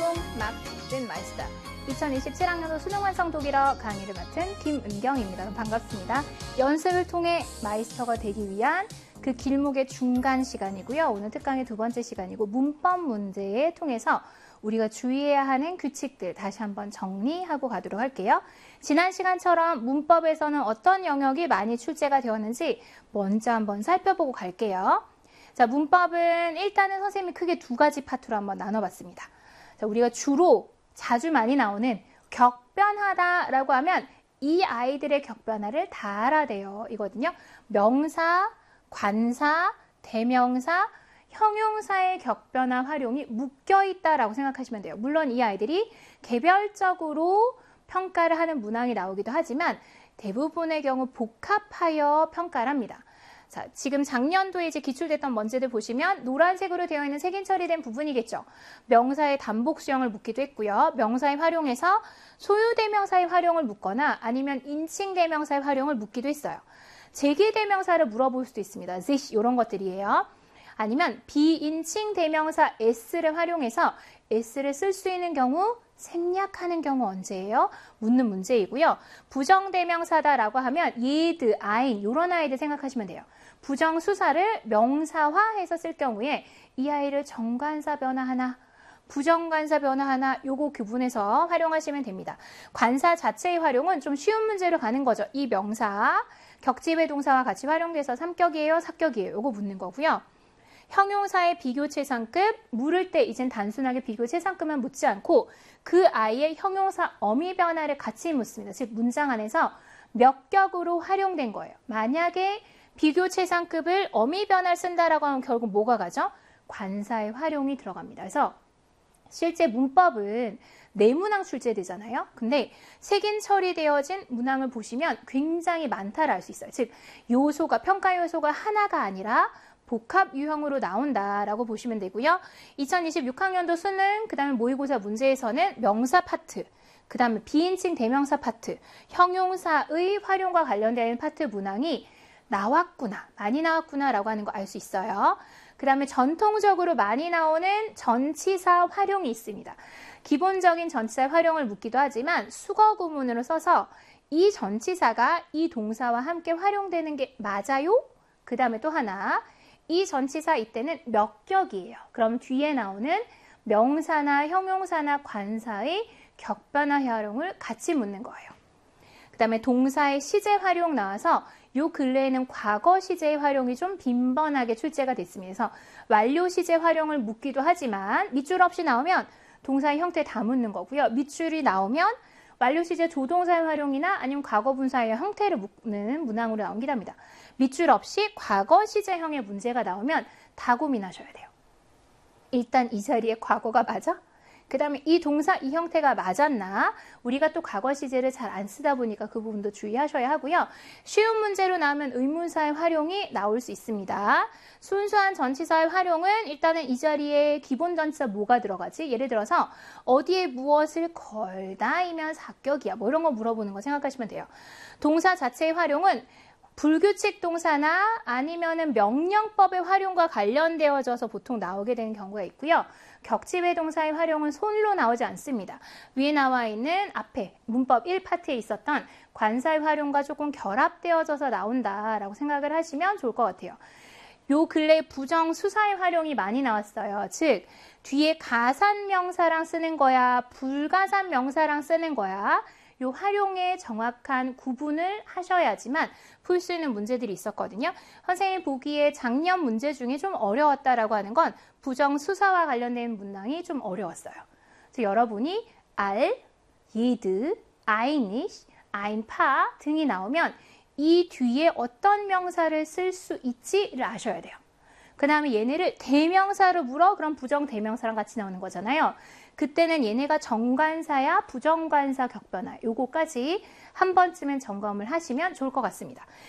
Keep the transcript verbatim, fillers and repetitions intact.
Achtung, Mach den Meister. 이천이십칠 학년도 수능 완성 독일어 강의를 맡은 김은경입니다. 반갑습니다. 연습을 통해 마이스터가 되기 위한 그 길목의 중간 시간이고요. 오늘 특강의 두 번째 시간이고 문법 문제에 통해서 우리가 주의해야 하는 규칙들 다시 한번 정리하고 가도록 할게요. 지난 시간처럼 문법에서는 어떤 영역이 많이 출제가 되었는지 먼저 한번 살펴보고 갈게요. 자, 문법은 일단은 선생님이 크게 두 가지 파트로 한번 나눠봤습니다. 자, 우리가 주로 자주 많이 나오는 격변하다라고 하면 이 아이들의 격변화를 다 알아야 돼요. 이거든요. 명사, 관사, 대명사, 형용사의 격변화 활용이 묶여있다라고 생각하시면 돼요. 물론 이 아이들이 개별적으로 평가를 하는 문항이 나오기도 하지만 대부분의 경우 복합하여 평가를 합니다. 자, 지금 작년도에 이제 기출됐던 문제들 보시면 노란색으로 되어 있는 색인 처리된 부분이겠죠. 명사의 단복 수형을 묻기도 했고요. 명사의 활용에서 소유대명사의 활용을 묻거나 아니면 인칭대명사의 활용을 묻기도 했어요. 제기대명사를 물어볼 수도 있습니다. this 이런 것들이에요. 아니면 비인칭 대명사 s를 활용해서 s를 쓸 수 있는 경우 생략하는 경우 언제예요? 묻는 문제이고요. 부정대명사다라고 하면 예드, 아인 이런 아이들 생각하시면 돼요. 부정수사를 명사화해서 쓸 경우에 이 아이를 정관사 변화하나 부정관사 변화하나 요거 구분해서 활용하시면 됩니다. 관사 자체의 활용은 좀 쉬운 문제로 가는 거죠. 이 명사 격지회 동사와 같이 활용돼서 삼격이에요, 사격이에요. 요거 묻는 거고요. 형용사의 비교체상급 물을 때 이젠 단순하게 비교체상급만 묻지 않고 그 아이의 형용사 어미 변화를 같이 묻습니다. 즉 문장 안에서 몇 격으로 활용된 거예요. 만약에 비교체상급을 어미 변화를 쓴다라고 하면 결국 뭐가 가죠? 관사의 활용이 들어갑니다. 그래서 실제 문법은 네 문항 출제되잖아요. 근데 색인 처리되어진 문항을 보시면 굉장히 많다를 알 수 있어요. 즉 요소가 평가 요소가 하나가 아니라 복합 유형으로 나온다라고 보시면 되고요. 이천이십육 학년도 수능, 그 다음에 모의고사 문제에서는 명사 파트, 그 다음에 비인칭 대명사 파트, 형용사의 활용과 관련된 파트 문항이 나왔구나, 많이 나왔구나라고 하는 거 알 수 있어요. 그 다음에 전통적으로 많이 나오는 전치사 활용이 있습니다. 기본적인 전치사 활용을 묻기도 하지만 수거 구문으로 써서 이 전치사가 이 동사와 함께 활용되는 게 맞아요? 그 다음에 또 하나, 이 전치사 이때는 몇 격이에요. 그럼 뒤에 나오는 명사나 형용사나 관사의 격변화 활용을 같이 묻는 거예요. 그 다음에 동사의 시제 활용 나와서 요 근래에는 과거 시제의 활용이 좀 빈번하게 출제가 됐습니다. 그래서 완료 시제 활용을 묻기도 하지만 밑줄 없이 나오면 동사의 형태 다 묻는 거고요. 밑줄이 나오면 완료 시제 조동사의 활용이나 아니면 과거 분사의 형태를 묻는 문항으로 나오기도 합니다. 밑줄 없이 과거 시제형의 문제가 나오면 다 고민하셔야 돼요. 일단 이 자리에 과거가 맞아? 그 다음에 이 동사, 이 형태가 맞았나? 우리가 또 과거 시제를 잘 안 쓰다 보니까 그 부분도 주의하셔야 하고요. 쉬운 문제로 나오면 의문사의 활용이 나올 수 있습니다. 순수한 전치사의 활용은 일단은 이 자리에 기본 전치사 뭐가 들어가지? 예를 들어서 어디에 무엇을 걸다이면 사격이야. 뭐 이런 거 물어보는 거 생각하시면 돼요. 동사 자체의 활용은 불규칙 동사나 아니면은 명령법의 활용과 관련되어져서 보통 나오게 되는 경우가 있고요. 격지회 동사의 활용은 손으로 나오지 않습니다. 위에 나와 있는 앞에 문법 일 파트에 있었던 관사의 활용과 조금 결합되어져서 나온다라고 생각을 하시면 좋을 것 같아요. 요 근래 부정수사의 활용이 많이 나왔어요. 즉 뒤에 가산명사랑 쓰는 거야, 불가산명사랑 쓰는 거야. 요 활용의 정확한 구분을 하셔야지만 풀 수 있는 문제들이 있었거든요. 선생님 보기에 작년 문제 중에 좀 어려웠다라고 하는 건 부정수사와 관련된 문항이 좀 어려웠어요. 그래서 여러분이 알, 예드, 아이니시, 아인파 등이 나오면 이 뒤에 어떤 명사를 쓸 수 있지를 아셔야 돼요. 그 다음에 얘네를 대명사로 물어? 그럼 부정대명사랑 같이 나오는 거잖아요. 그때는 얘네가 정관사야 부정관사 격변화 요거까지 한 번쯤은 점검을 하시면 좋을 것 같습니다.